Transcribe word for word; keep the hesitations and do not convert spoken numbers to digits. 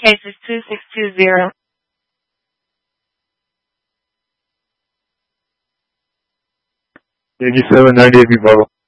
Case is two six two zero. eighty-seven ninety-eight, Bravo.